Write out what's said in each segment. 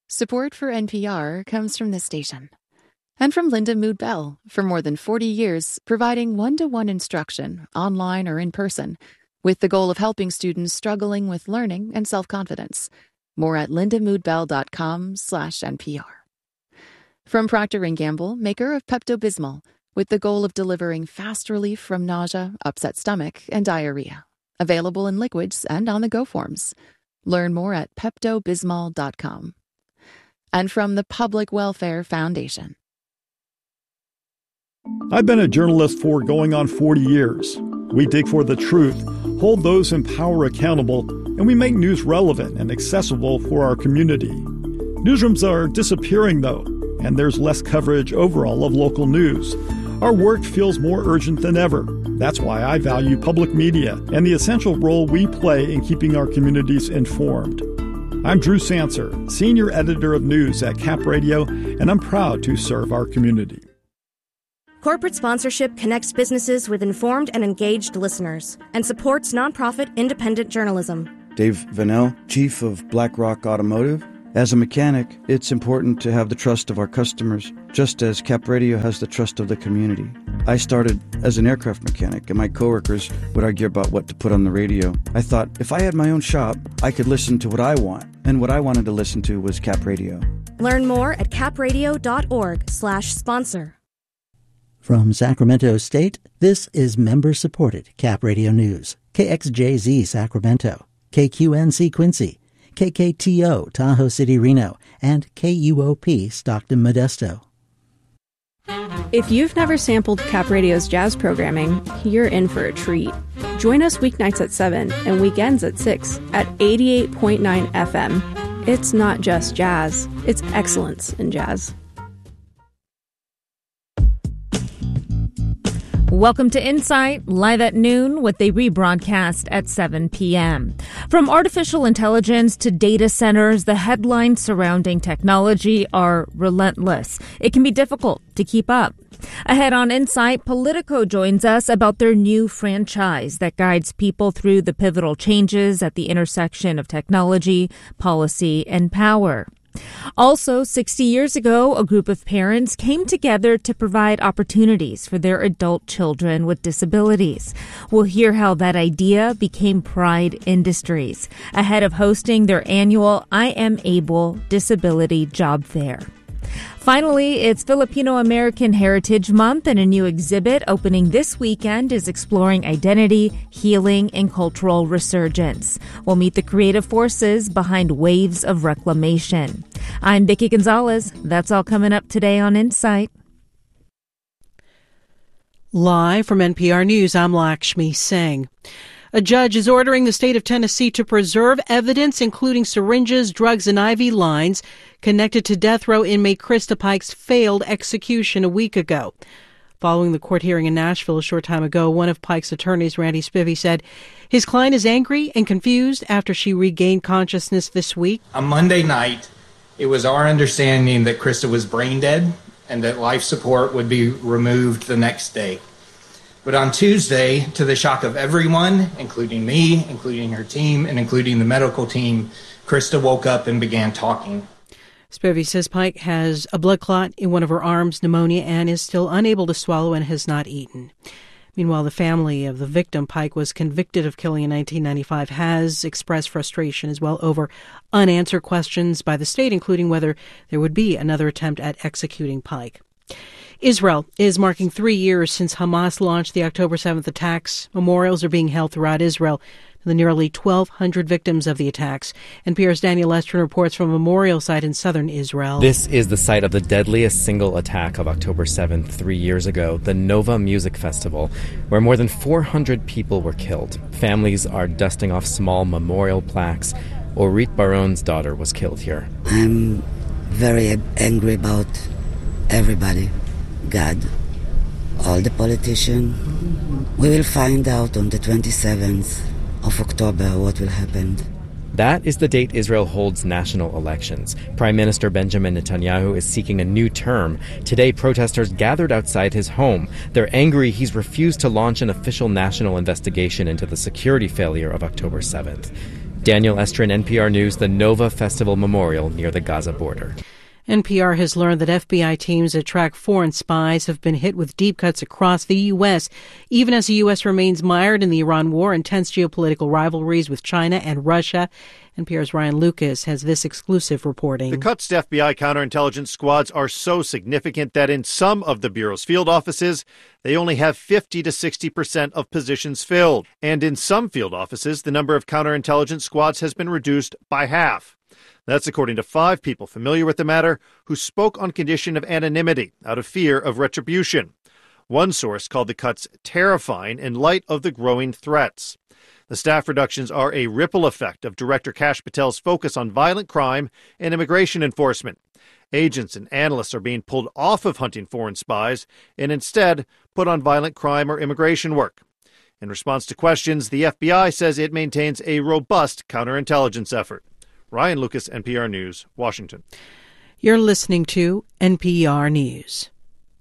Support for NPR comes from this station. And from Linda Mood Bell, for more than 40 years, providing one-to-one instruction, online or in person, with the goal of helping students struggling with learning and self-confidence. More at lindamoodbell.com/NPR. From Procter & Gamble, maker of Pepto-Bismol, with the goal of delivering fast relief from nausea, upset stomach, and diarrhea. Available in liquids and on-the-go forms. Learn more at peptobismol.com. And from the Public Welfare Foundation. I've been a journalist for going on 40 years. We dig for the truth, hold those in power accountable, and we make news relevant and accessible for our community. Newsrooms are disappearing, though, and there's less coverage overall of local news. Our work feels more urgent than ever. That's why I value public media and the essential role we play in keeping our communities informed. I'm Drew Sanser, Senior Editor of News at Cap Radio, and I'm proud to serve our community. Corporate sponsorship connects businesses with informed and engaged listeners and supports nonprofit independent journalism. Dave Vanell, Chief of BlackRock Automotive. As a mechanic, it's important to have the trust of our customers, just as Cap Radio has the trust of the community. I started as an aircraft mechanic, and my coworkers would argue about what to put on the radio. I thought, if I had my own shop, I could listen to what I want, and what I wanted to listen to was Cap Radio. Learn more at capradio.org/sponsor. From Sacramento State, this is member-supported Cap Radio News. KXJZ Sacramento, KQNC Quincy, KKTO Tahoe City Reno, and KUOP Stockton Modesto. If you've never sampled Cap Radio's jazz programming, you're in for a treat. Join us weeknights at 7 and weekends at 6 at 88.9 FM. It's not just jazz, it's excellence in jazz. Welcome to Insight, live at noon with a rebroadcast at 7 p.m. From artificial intelligence to data centers, the headlines surrounding technology are relentless. It can be difficult to keep up. Ahead on Insight, Politico joins us about their new franchise that guides people through the pivotal changes at the intersection of technology, policy, and power. Also, 60 years ago, a group of parents came together to provide opportunities for their adult children with disabilities. We'll hear how that idea became Pride Industries, ahead of hosting their annual I Am Able Disability Job Fair. Finally, it's Filipino-American Heritage Month, and a new exhibit opening this weekend is exploring identity, healing, and cultural resurgence. We'll meet the creative forces behind Waves of Reclamation. I'm Vicki Gonzalez. That's all coming up today on Insight. Live from NPR News, I'm Lakshmi Singh. A judge is ordering the state of Tennessee to preserve evidence, including syringes, drugs, and IV lines connected to death row inmate Krista Pike's failed execution a week ago. Following the court hearing in Nashville a short time ago, one of Pike's attorneys, Randy Spivey, said his client is angry and confused after she regained consciousness this week. On Monday night, it was our understanding that Krista was brain dead and that life support would be removed the next day. But on Tuesday, to the shock of everyone, including me, including her team, and including the medical team, Krista woke up and began talking. Spivey says Pike has a blood clot in one of her arms, pneumonia, and is still unable to swallow and has not eaten. Meanwhile, the family of the victim Pike was convicted of killing in 1995 has expressed frustration as well over unanswered questions by the state, including whether there would be another attempt at executing Pike. Israel is marking 3 years since Hamas launched the October 7th attacks. Memorials are being held throughout Israel to the nearly 1,200 victims of the attacks. NPR's Daniel Lestrin reports from a memorial site in southern Israel. This is the site of the deadliest single attack of October 7th 3 years ago, the Nova Music Festival, where more than 400 people were killed. Families are dusting off small memorial plaques. Orit Baron's daughter was killed here. I'm very angry about everybody. God, all the politicians. We will find out on the 27th of October what will happen. That is the date Israel holds national elections. Prime Minister Benjamin Netanyahu is seeking a new term. Today, protesters gathered outside his home. They're angry he's refused to launch an official national investigation into the security failure of October 7th. Daniel Estrin, NPR News, the Nova Festival Memorial near the Gaza border. NPR has learned that FBI teams that track foreign spies have been hit with deep cuts across the U.S., even as the U.S. remains mired in the Iran war and tense geopolitical rivalries with China and Russia. NPR's Ryan Lucas has this exclusive reporting. The cuts to FBI counterintelligence squads are so significant that in some of the Bureau's field offices, they only have 50 to 60% of positions filled. And in some field offices, the number of counterintelligence squads has been reduced by half. That's according to 5 people familiar with the matter who spoke on condition of anonymity out of fear of retribution. One source called the cuts terrifying in light of the growing threats. The staff reductions are a ripple effect of Director Kash Patel's focus on violent crime and immigration enforcement. Agents and analysts are being pulled off of hunting foreign spies and instead put on violent crime or immigration work. In response to questions, the FBI says it maintains a robust counterintelligence effort. Ryan Lucas, NPR News, Washington. You're listening to NPR News.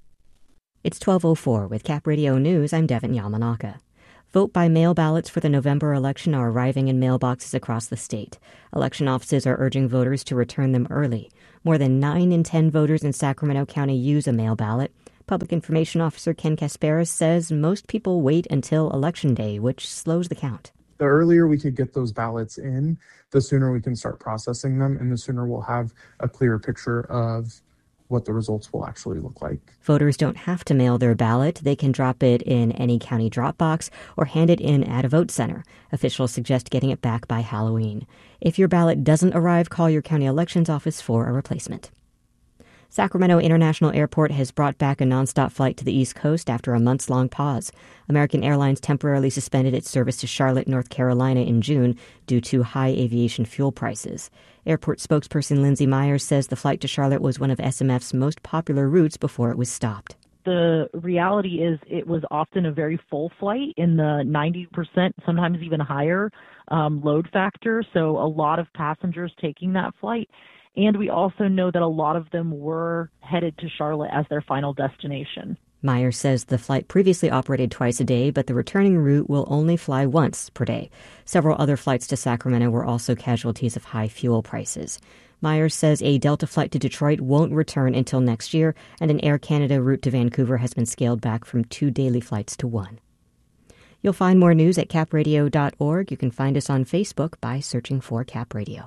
It's 12:04 with Cap Radio News. I'm Devin Yamanaka. Vote by mail ballots for the November election are arriving in mailboxes across the state. Election offices are urging voters to return them early. More than 9 in 10 voters in Sacramento County use a mail ballot. Public Information Officer Ken Kasparis says most people wait until Election Day, which slows the count. The earlier we could get those ballots in, the sooner we can start processing them, and the sooner we'll have a clearer picture of what the results will actually look like. Voters don't have to mail their ballot. They can drop it in any county drop box or hand it in at a vote center. Officials suggest getting it back by Halloween. If your ballot doesn't arrive, call your county elections office for a replacement. Sacramento International Airport has brought back a nonstop flight to the East Coast after a months-long pause. American Airlines temporarily suspended its service to Charlotte, North Carolina in June due to high aviation fuel prices. Airport spokesperson Lindsay Myers says the flight to Charlotte was one of SMF's most popular routes before it was stopped. The reality is it was often a very full flight in the 90%, sometimes even higher load factor, so a lot of passengers taking that flight. And we also know that a lot of them were headed to Charlotte as their final destination. Myers says the flight previously operated twice a day, but the returning route will only fly once per day. Several other flights to Sacramento were also casualties of high fuel prices. Myers says a Delta flight to Detroit won't return until next year, and an Air Canada route to Vancouver has been scaled back from 2 daily flights to 1. You'll find more news at capradio.org. You can find us on Facebook by searching for Cap Radio.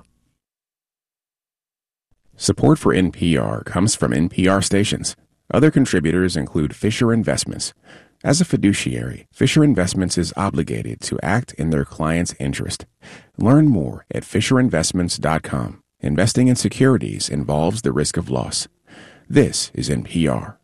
Support for NPR comes from NPR stations. Other contributors include Fisher Investments. As a fiduciary, Fisher Investments is obligated to act in their client's interest. Learn more at FisherInvestments.com. Investing in securities involves the risk of loss. This is NPR.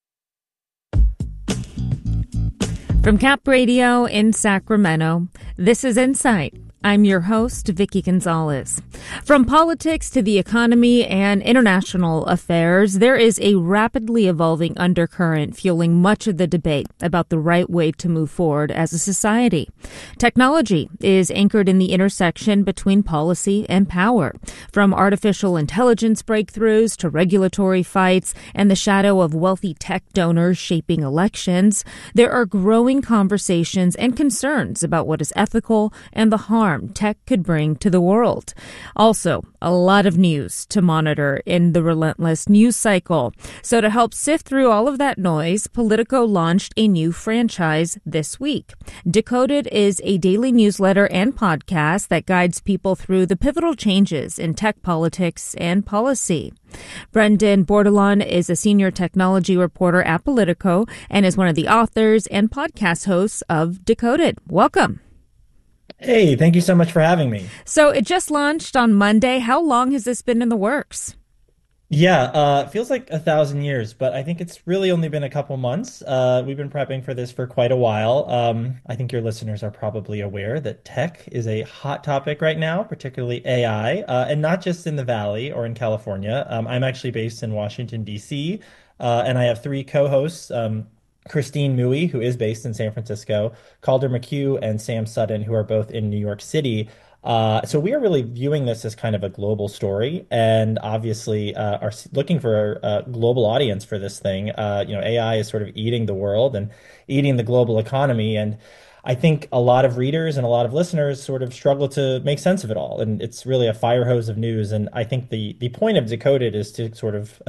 From Cap Radio in Sacramento, this is Insight. I'm your host, Vicki Gonzalez. From politics to the economy and international affairs, there is a rapidly evolving undercurrent fueling much of the debate about the right way to move forward as a society. Technology is anchored in the intersection between policy and power. From artificial intelligence breakthroughs to regulatory fights and the shadow of wealthy tech donors shaping elections, there are growing conversations and concerns about what is ethical and the harm tech could bring to the world. Also, a lot of news to monitor in the relentless news cycle. So to help sift through all of that noise, Politico launched a new franchise this week. Decoded is a daily newsletter and podcast that guides people through the pivotal changes in tech politics and policy. Brendan Bordelon is a senior technology reporter at Politico and is one of the authors and podcast hosts of Decoded. Welcome. Hey, thank you so much for having me. So it just launched on Monday. How long has this been in the works? Yeah, it feels like 1,000 years, but I think it's really only been a couple months. We've been prepping for this for quite a while. I think your listeners are probably aware that tech is a hot topic right now, particularly AI, and not just in the Valley or in California. I'm actually based in Washington, D.C., and I have 3 co-hosts, Christine Mui, who is based in San Francisco, Calder McHugh, and Sam Sutton, who are both in New York City. So we are really viewing this as kind of a global story, and obviously are looking for a global audience for this thing. AI is sort of eating the world and eating the global economy, and I think a lot of readers and a lot of listeners sort of struggle to make sense of it all. And it's really a fire hose of news. And I think the point of Decoded is to sort of,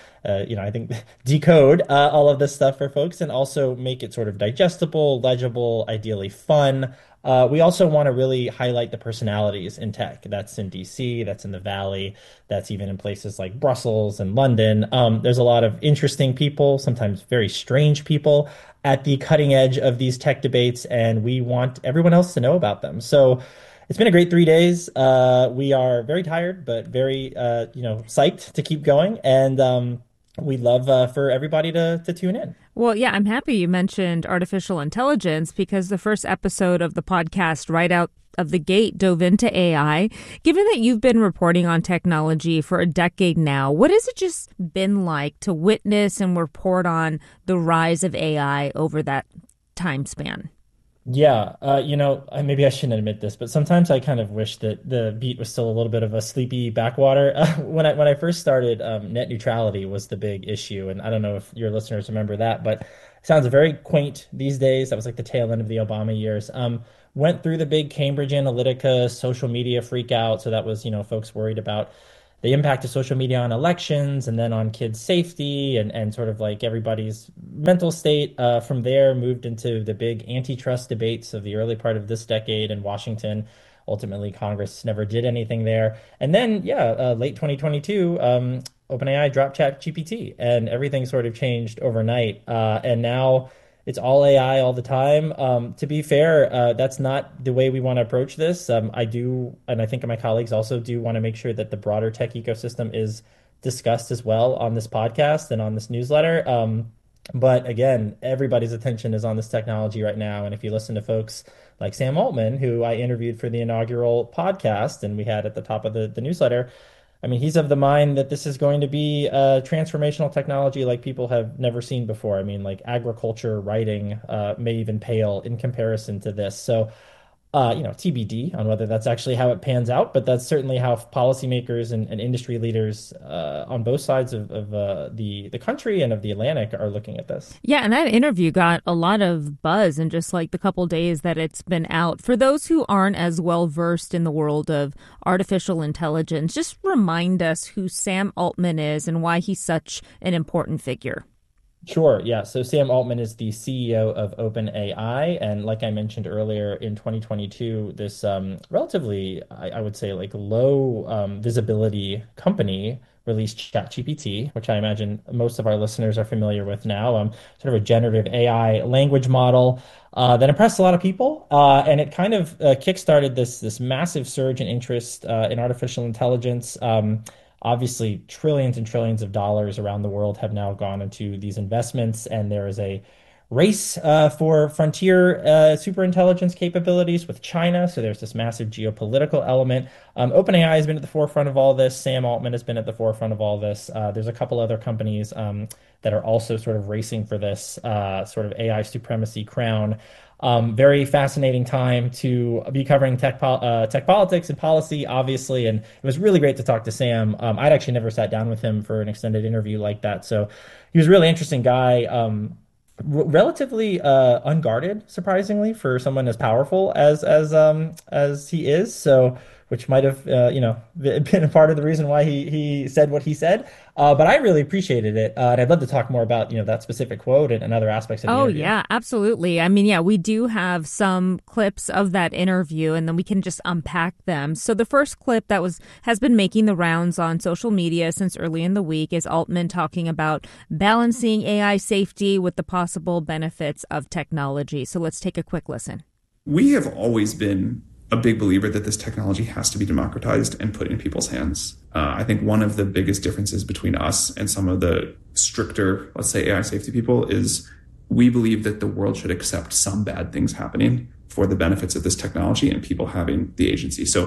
I think decode all of this stuff for folks and also make it sort of digestible, legible, ideally fun. We also want to really highlight the personalities in tech. That's in DC, that's in the Valley, that's even in places like Brussels and London. There's a lot of interesting people, sometimes very strange people at the cutting edge of these tech debates, and we want everyone else to know about them. So it's been a great 3 days. We are very tired, but very, psyched to keep going. And we'd love for everybody to tune in. Well, yeah, I'm happy you mentioned artificial intelligence because the first episode of the podcast right out of the gate dove into AI. Given that you've been reporting on technology for a decade now, what has it just been like to witness and report on the rise of AI over that time span? Yeah, maybe I shouldn't admit this, but sometimes I kind of wish that the beat was still a little bit of a sleepy backwater. When I first started, net neutrality was the big issue, and I don't know if your listeners remember that, but it sounds very quaint these days. That was like the tail end of the Obama years. Went through the big Cambridge Analytica social media freak out, so that was, folks worried about the impact of social media on elections and then on kids' safety and sort of like everybody's mental state. From there, moved into the big antitrust debates of the early part of this decade in Washington. Ultimately, Congress never did anything there. And then, late 2022, OpenAI dropped ChatGPT and everything sort of changed overnight. And now it's all AI all the time. To be fair, that's not the way we want to approach this. I do, and I think my colleagues also do want to make sure that the broader tech ecosystem is discussed as well on this podcast and on this newsletter. But again, everybody's attention is on this technology right now. And if you listen to folks like Sam Altman, who I interviewed for the inaugural podcast and we had at the top of the newsletter, I mean, he's of the mind that this is going to be a transformational technology like people have never seen before. I mean, like agriculture, writing may even pale in comparison to this. So, TBD on whether that's actually how it pans out, but that's certainly how policymakers and industry leaders on both sides of the country and of the Atlantic are looking at this. Yeah, and that interview got a lot of buzz in just like the couple days that it's been out. For those who aren't as well versed in the world of artificial intelligence, just remind us who Sam Altman is and why he's such an important figure. Sure. Yeah. So Sam Altman is the CEO of OpenAI. And like I mentioned earlier, in 2022, this relatively, I would say, like low visibility company released ChatGPT, which I imagine most of our listeners are familiar with now. Sort of a generative AI language model that impressed a lot of people. And it kind of kickstarted this massive surge in interest in artificial intelligence. Obviously, trillions and trillions of dollars around the world have now gone into these investments, and there is a race for frontier superintelligence capabilities with China. So there's this massive geopolitical element. OpenAI has been at the forefront of all this. Sam Altman has been at the forefront of all this. There's a couple other companies that are also sort of racing for this sort of AI supremacy crown. Very fascinating time to be covering tech politics and policy, obviously, and it was really great to talk to Sam. I'd actually never sat down with him for an extended interview like that, so he was a really interesting guy. Relatively unguarded, surprisingly, for someone as powerful as he is. So, which might have been a part of the reason why he said what he said. But I really appreciated it, and I'd love to talk more about that specific quote and other aspects of the interview. Oh yeah, absolutely. I mean, yeah, we do have some clips of that interview, and then we can just unpack them. So the first clip that has been making the rounds on social media since early in the week is Altman talking about balancing AI safety with the possible benefits of technology. So let's take a quick listen. We have always been a big believer that this technology has to be democratized and put in people's hands. I think one of the biggest differences between us and some of the stricter, let's say, AI safety people is we believe that the world should accept some bad things happening for the benefits of this technology and people having the agency. So,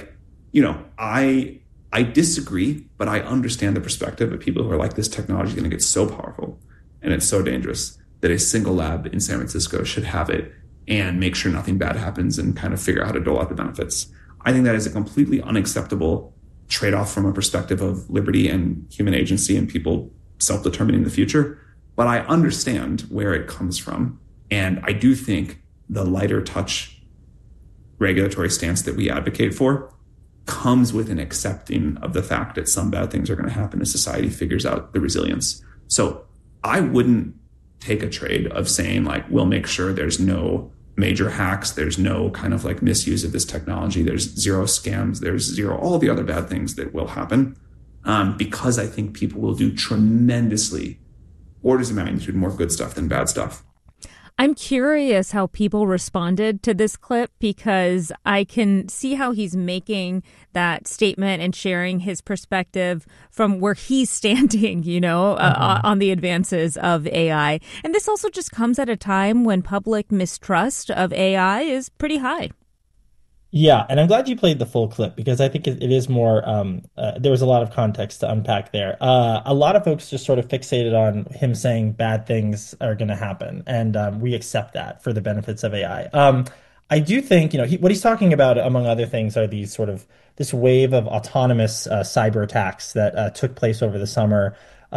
I disagree, but I understand the perspective of people who are like, this technology is going to get so powerful and it's so dangerous that a single lab in San Francisco should have it and make sure nothing bad happens and kind of figure out how to dole out the benefits. I think that is a completely unacceptable trade-off from a perspective of liberty and human agency and people self-determining the future. But I understand where it comes from. And I do think the lighter touch regulatory stance that we advocate for comes with an accepting of the fact that some bad things are going to happen as society figures out the resilience. So I wouldn't take a trade of saying like, we'll make sure there's no major hacks, there's no kind of like misuse of this technology, there's zero scams, there's zero all the other bad things that will happen, because I think people will do tremendously orders of magnitude more good stuff than bad stuff. I'm curious how people responded to this clip, because I can see how he's making that statement and sharing his perspective from where he's standing, on the advances of AI. And this also just comes at a time when public mistrust of AI is pretty high. Yeah, and I'm glad you played the full clip, because I think it is more, there was a lot of context to unpack there. A lot of folks just sort of fixated on him saying bad things are going to happen, and we accept that for the benefits of AI. I do think, what he's talking about, among other things, are these sort of this wave of autonomous cyber attacks that took place over the summer.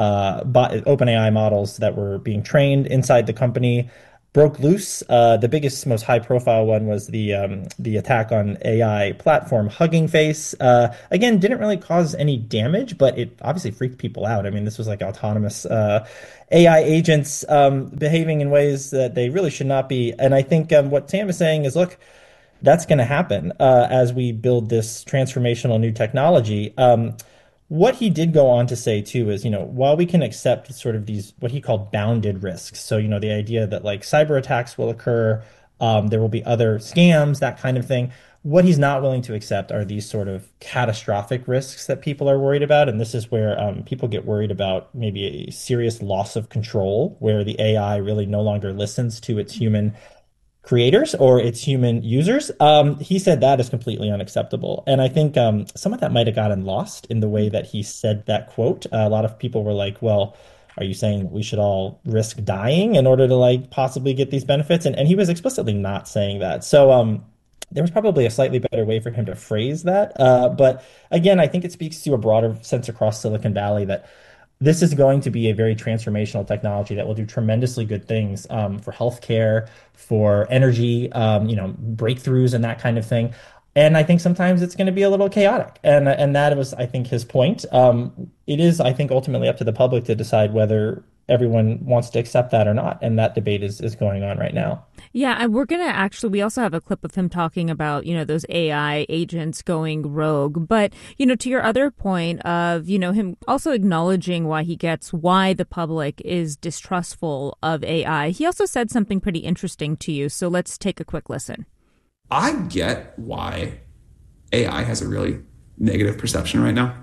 OpenAI models that were being trained inside the company broke loose. The biggest, most high-profile one was the attack on AI platform Hugging Face. Again, didn't really cause any damage, but it obviously freaked people out. I mean, this was like autonomous AI agents behaving in ways that they really should not be. And I think what Sam is saying is, look, that's going to happen as we build this transformational new technology. What he did go on to say, too, is, while we can accept sort of these, what he called bounded risks. So, the idea that like cyber attacks will occur, there will be other scams, that kind of thing. What he's not willing to accept are these sort of catastrophic risks that people are worried about. And this is where people get worried about maybe a serious loss of control, where the AI really no longer listens to its human creators or its human users. He said that is completely unacceptable. And I think some of that might have gotten lost in the way that he said that quote. A lot of people were like, well, are you saying we should all risk dying in order to like possibly get these benefits? And he was explicitly not saying that. So there was probably a slightly better way for him to phrase that. But again, I think it speaks to a broader sense across Silicon Valley that this is going to be a very transformational technology that will do tremendously good things for healthcare, for energy, breakthroughs and that kind of thing. And I think sometimes it's going to be a little chaotic. And that was, I think, his point. It is, I think, ultimately up to the public to decide whether everyone wants to accept that or not. And that debate is going on right now. Yeah, and we're going to we also have a clip of him talking about, those AI agents going rogue. But, to your other point of, him also acknowledging why the public is distrustful of AI. He also said something pretty interesting to you. So let's take a quick listen. I get why AI has a really negative perception right now.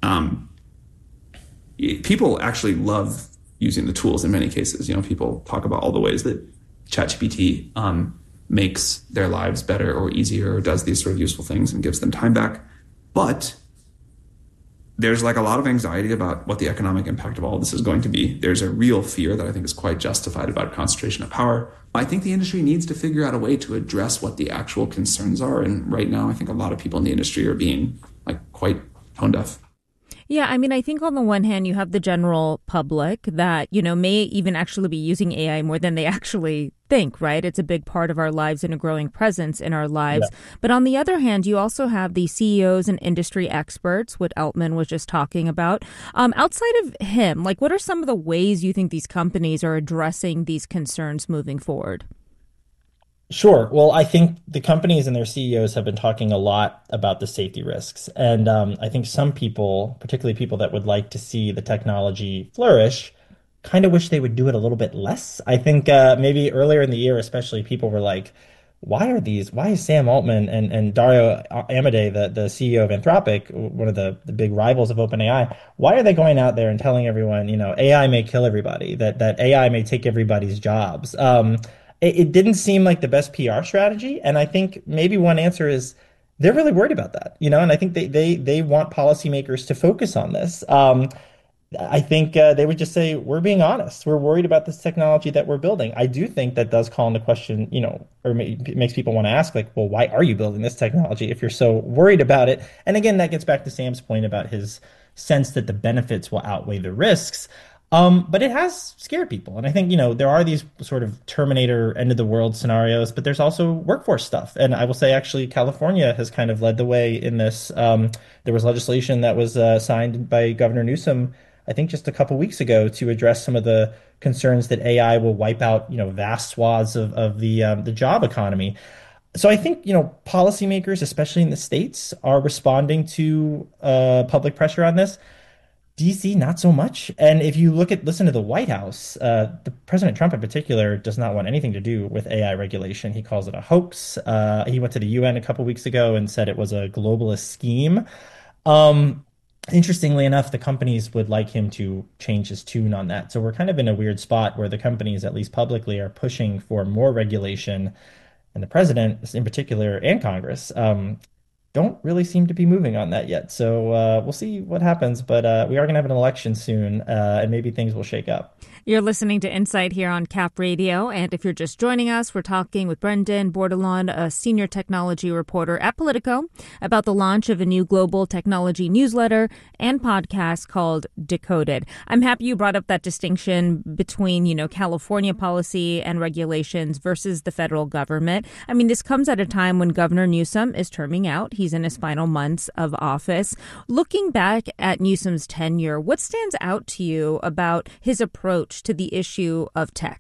People actually love using the tools in many cases. People talk about all the ways that ChatGPT makes their lives better or easier or does these sort of useful things and gives them time back. But there's like a lot of anxiety about what the economic impact of all of this is going to be. There's a real fear that I think is quite justified about concentration of power. I think the industry needs to figure out a way to address what the actual concerns are. And right now, I think a lot of people in the industry are being like quite tone deaf. Yeah, I mean, I think on the one hand, you have the general public that, may even actually be using AI more than they actually think, right? It's a big part of our lives and a growing presence in our lives. Yeah. But on the other hand, you also have the CEOs and industry experts, what Altman was just talking about. Outside of him, like, what are some of the ways you think these companies are addressing these concerns moving forward? Sure. Well, I think the companies and their CEOs have been talking a lot about the safety risks. And I think some people, particularly people that would like to see the technology flourish, kind of wish they would do it a little bit less. I think maybe earlier in the year, especially, people were like, why is Sam Altman and Dario Amodei, the CEO of Anthropic, one of the big rivals of OpenAI, why are they going out there and telling everyone, AI may kill everybody, that AI may take everybody's jobs? It didn't seem like the best PR strategy. And I think maybe one answer is they're really worried about that, and I think they want policymakers to focus on this. I think they would just say, we're being honest. We're worried about this technology that we're building. I do think that does call into question, or makes people want to ask, like, well, why are you building this technology if you're so worried about it? And again, that gets back to Sam's point about his sense that the benefits will outweigh the risks. But it has scared people. And I think, there are these sort of Terminator end of the world scenarios, but there's also workforce stuff. And I will say, actually, California has kind of led the way in this. There was legislation that was signed by Governor Newsom, I think just a couple weeks ago, to address some of the concerns that AI will wipe out, vast swaths of the job economy. So I think, policymakers, especially in the states, are responding to public pressure on this. DC, not so much. And if you listen to the White House, the President Trump in particular does not want anything to do with AI regulation. He calls it a hoax. He went to the UN a couple weeks ago and said it was a globalist scheme. Interestingly enough, the companies would like him to change his tune on that. So we're kind of in a weird spot where the companies, at least publicly, are pushing for more regulation. And the president, in particular, and Congress, don't really seem to be moving on that yet. So we'll see what happens. But we are going to have an election soon, and maybe things will shake up. You're listening to Insight here on Cap Radio. And if you're just joining us, we're talking with Brendan Bordelon, a senior technology reporter at Politico, about the launch of a new global technology newsletter and podcast called Decoded. I'm happy you brought up that distinction between, California policy and regulations versus the federal government. I mean, this comes at a time when Governor Newsom is terming out. He's in his final months of office. Looking back at Newsom's tenure, what stands out to you about his approach to the issue of tech?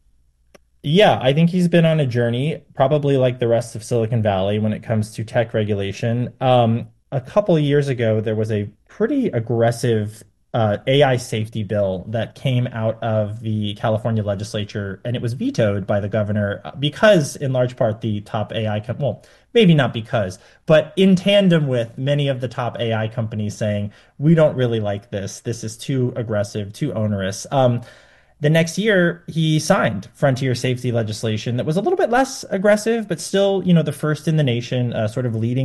Yeah, I think he's been on a journey, probably like the rest of Silicon Valley when it comes to tech regulation. A couple of years ago, there was a pretty aggressive AI safety bill that came out of the California legislature, and it was vetoed by the governor because, in large part, the top AI maybe not because, but in tandem with many of the top AI companies saying, we don't really like this. This is too aggressive, too onerous. The next year, he signed frontier safety legislation that was a little bit less aggressive, but still, the first in the nation, sort of leading